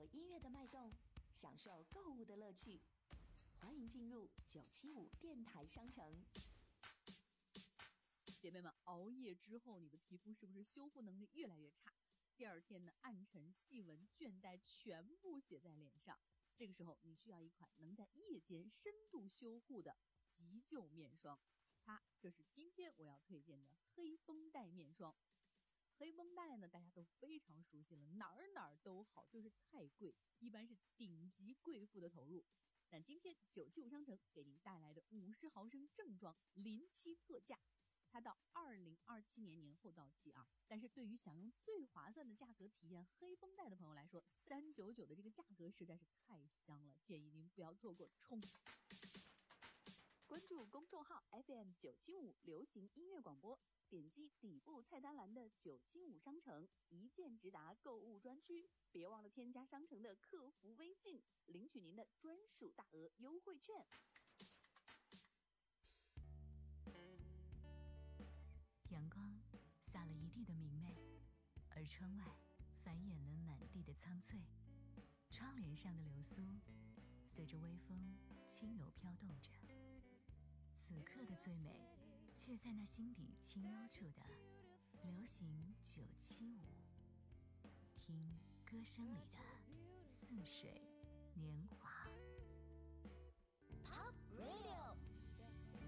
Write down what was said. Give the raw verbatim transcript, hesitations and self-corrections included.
音乐的脉动，享受购物的乐趣。欢迎进入九七五电台商城。 姐妹们，熬夜之后你的皮肤是不是修复能力越来越差？第二天呢，暗沉、细纹、倦怠全部写在脸上。这个时候你需要一款能在夜间深度修护的急救面霜，它就是今天我要推荐的黑绷带面霜。黑绷带呢，大家都非常熟悉了，哪儿哪儿都好，就是太贵，一般是顶级贵妇的投入。但今天九七五商城给您带来的五十毫升正装临期特价，它到二零二七年年后到期啊，但是对于想用最划算的价格体验黑绷带的朋友来说，三百九十九的这个价格实在是太香了，建议您不要错过，冲！关注公众号 F M 九七五流行音乐广播，点击底部菜单栏的九七五商城，一键直达购物专区，别忘了添加商城的客服微信，领取您的专属大额优惠券。 阳光洒了一地的明媚，而窗外繁衍了满地的苍翠。窗帘上的流苏随着微风轻柔飘动着，此刻的最美却在那心底清幽处的流行九七五，听歌声里的似水年华。 Pop Radio